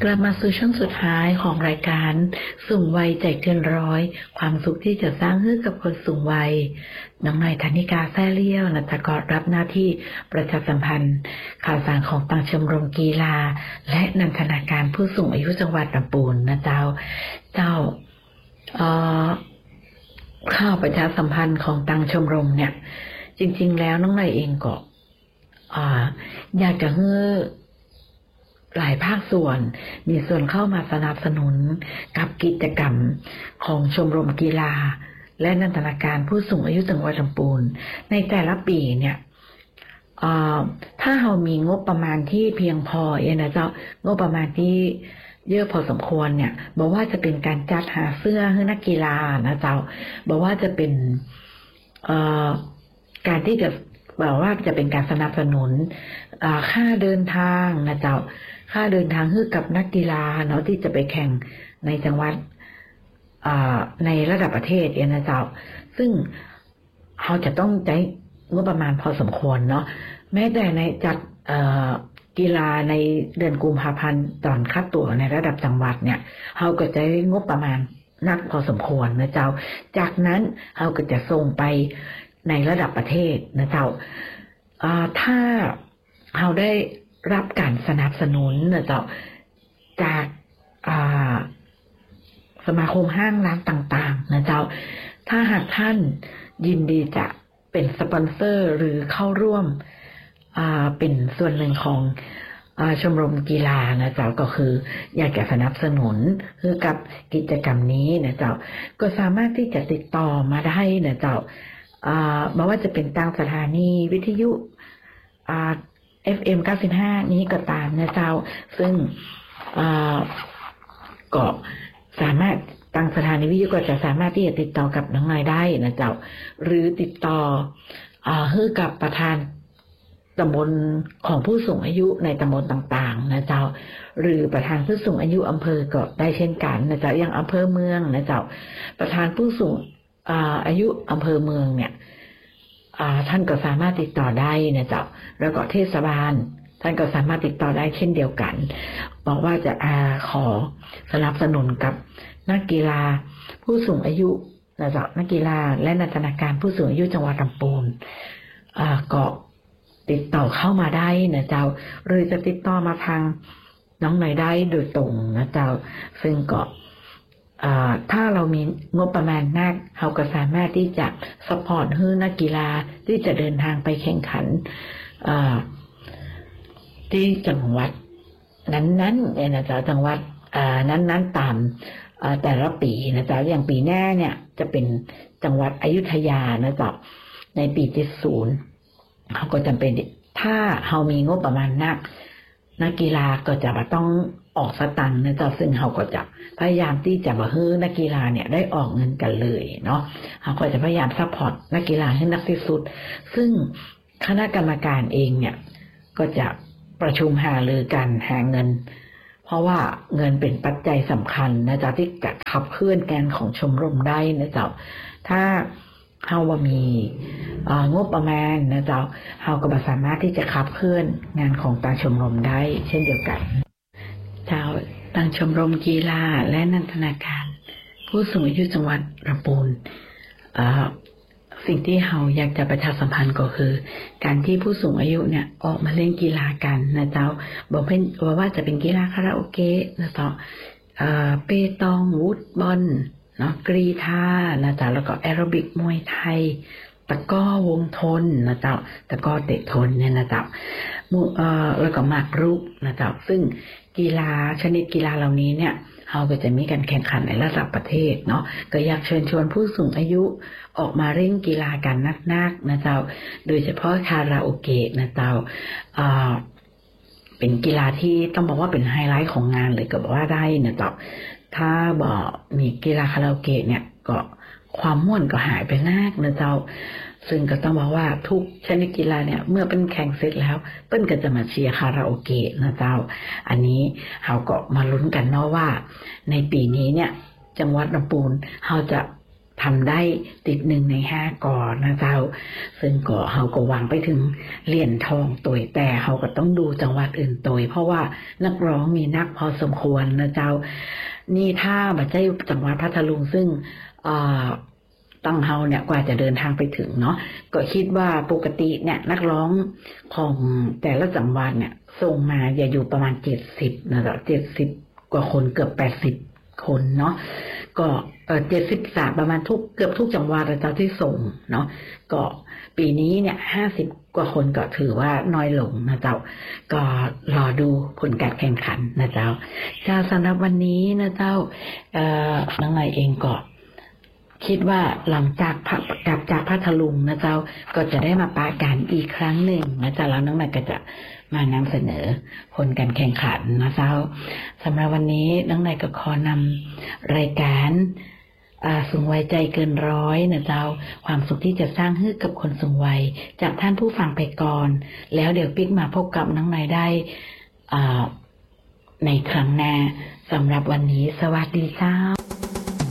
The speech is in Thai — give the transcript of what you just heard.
กลับมาสู่ช่วงสุดท้ายของรายการสูงวัยใจเกินร้อยความสุขที่จะสร้างให้กับคนสูงวัยน้องนายธนิกาแซ่เลี้ยวนะจ๊ะก็รับหน้าที่ประชาสัมพันธ์ข่าวสารของต่างชมรมกีฬาและนันทนาการผู้สูงอายุจังหวัดลำพูนนะเจ้าข่าวประชาสัมพันธ์ของต่างชมรมเนี่ยจริงๆแล้วน้องนายเองก็อยากจะให้หลายภาคส่วนมีส่วนเข้ามาสนับสนุนกับกิจกรรมของชมรมกีฬาและนันทนาการผู้สูงอายุจังหวัดลำพูนในแต่ละปีเนี่ยถ้าเรามีงบประมาณที่เพียงพอนะเจ้างบประมาณที่เยอะพอสมควรเนี่ยบอกว่าจะเป็นการจัดหาเสื้อให้นักกีฬานะเจ้าบอกว่าจะเป็นการที่จะบอกว่าจะเป็นการสนับสนุนค่าเดินทางนะเจ้าค่าเดินทางให้กับนักกีฬาเนาะที่จะไปแข่งในจังหวัดในระดับประเทศนะเจ้าซึ่งเขาจะต้องใช้งบประมาณพอสมควรเนาะแม้แต่ในจัดกีฬาในเดือนกุมภาพันธ์ตอนคัดตัวในระดับจังหวัดเนี่ยเขาก็จะงบประมาณนักพอสมควรนะเจ้าจากนั้นเขาก็จะส่งไปในระดับประเทศนะเจ้าถ้าเขาได้รับการสนับสนุนนะเจ้าจากสมาคมห้างร้านต่างๆนะเจ้าถ้าหากท่านยินดีจะเป็นสปอนเซอร์หรือเข้าร่วมเป็นส่วนหนึ่งของชมรมกีฬานะเจ้าก็คืออยากจะสนับสนุนคือกับกิจกรรมนี้นะเจ้าก็สามารถที่จะติดต่อมาได้นะเจ้าไม่ว่าจะเป็นทางสถานีวิทยุFM 95 นี้ก็ตามนะเจ้าซึ่งก็สามารถทางสถานีวิทยุก็จะสามารถที่จะติดต่อกับน้องนายได้นะเจ้าหรือติดต่อให้กับประธานตำบลของผู้สูงอายุในตำบลต่างๆนะเจ้าหรือประธานผู้สูงอายุอำเภอก็ได้เช่นกันนะเจ้าอย่างอำเภอเมืองนะเจ้าประธานผู้สูงอายุอำเภอเมืองเนี่ยท่านก็สามารถติดต่อได้นะเจ้าแล้วก็เทศบาลท่านก็สามารถติดต่อได้เช่นเดียวกันบอกว่าจะขอสนับสนุนกับนักกีฬาผู้สูงอายุนะเจ้านักกีฬาและนันทนาการผู้สูงอายุจังหวัดลำพูนก็ติดต่อเข้ามาได้นะเจ้าหรือจะติดต่อมาทางน้องหน่อยได้โดยตรงนะเจ้าซึ่งก็ถ้าเรามีงบประมาณนักเราก็สามารถที่จะซัพพอร์ตให้นักกีฬาที่จะเดินทางไปแข่งขันที่จังหวัดนั้นๆเนี่ยนะจ๊ะจังหวัดนั้นๆตามแต่ละปีนะจ๊ะอย่างปีหน้าเนี่ยจะเป็นจังหวัดอยุธยานะจ๊ะในปี70เขาก็จำเป็นถ้าเรามีงบประมาณนักกีฬาก็จะต้องออกสตังค์นะจ๊ะซึ่งเขาก็จะพยายามที่จะมาให้นักกีฬาเนี่ยได้ออกเงินกันเลยเนาะเขาก็จะพยายามซัพพอร์ตนักกีฬาให้นักที่สุดซึ่งคณะกรรมการเองเนี่ยก็จะประชุมหารือกันหาเงินเพราะว่าเงินเป็นปัจจัยสำคัญนะจ๊ะที่จะขับเคลื่อนแกนของชมรมได้นะจ๊ะถ้าเราว่ามีงบประมาณนะจ๊ะเราก็สามารถที่จะขับเคลื่อนงานของต่างชมรมได้เช่นเดียวกันต่างชมรมกีฬาและนันทนาการผู้สูงอายุจังหวัดลำพูนสิ่งที่เราอยากจะประชาสัมพันธ์ก็คือการที่ผู้สูงอายุเนี่ยออกมาเล่นกีฬากันนะเจ้าบอกว่าจะเป็นกีฬาคาราโอเกะนะเจ้าเปตองวูดบอลเนาะกรีฑานะเจ้าแล้วก็แอโรบิกมวยไทยตะก้อวงทนนะเจ้าตะก้อเตะทนเนี่ยนะเจ้าแล้วก็หมากรุกนะเจ้าซึ่งกีฬาชนิดกีฬาเหล่านี้เนี่ยเราก็จะมีการแข่งขันในระดับประเทศเนาะก็อยากเชิญชวนผู้สูงอายุออกมาเล่นกีฬากันนักๆนะเจ้าโดยเฉพาะคาราโอเกะนะเจ้าเป็นกีฬาที่ต้องบอกว่าเป็นไฮไลท์ของงานเลยก็บอกว่าได้นะเจ้าถ้าบอกมีกีฬาคาราโอเกะเนี่ยก็ความม่วนก็หายไปนักนะเจ้าซึ่งก็ต้องบอกว่าทุกชนิดกีฬาเนี่ยเมื่อเป็นแข่งเสร็จแล้วเปิ้นก็จะมาเชียร์คาราโอเกะนะเจ้าอันนี้เราก็มาลุ้นกันเนาะว่าในปีนี้เนี่ยจังหวัดลำพูนเราจะททำได้ติด1 ใน 5ก่อนนะเจ้าซึ่งก็เขาก็หวังไปถึงเหรียญทองตัวแต่เขาก็ต้องดูจังหวัดอื่นตัวเพราะว่านักร้องมีนักพอสมควรนะเจ้านี่ถ้าบัจจัยจังหวัดพัทลุงซึ่งตั้งเฮาเนี่ยกว่าจะเดินทางไปถึงเนาะก็คิดว่าปกติเนี่ยนักร้องของแต่ละจังหวัดเนี่ยส่งมาจะอยู่ประมาณ70นะเจ้า70 กว่าคนเกือบ80 คนเนาะก็73ประมาณเกือบทุกจังหวัดนะเจ้าที่ส่งเนาะก็ปีนี้เนี่ย50 กว่าคนก็ถือว่าน้อยลงนะเจ้าก็รอดูผลการแข่งขันนะเจ้าสำหรับวันนี้นะเจ้าน้องนายเองก็คิดว่าหลังจากกลับจากพัทลุงนะเจ้าก็จะได้มาปะกันอีกครั้งหนึ่งนะเจ้าแล้วน้องนายก็จะมานำเสนอผลการแข่งขันนะเจ้าสำหรับวันนี้น้องนายก็ขอนำรายการสูงวัยใจเกินร้อยนะเจ้าความสุขที่จะสร้างให้กับคนสูงวัยจากท่านผู้ฟังไปก่อนแล้วเดี๋ยวปิ๊กมาพบกับน้องนายได้ในครั้งหน้าสำหรับวันนี้สวัสดีเจ้า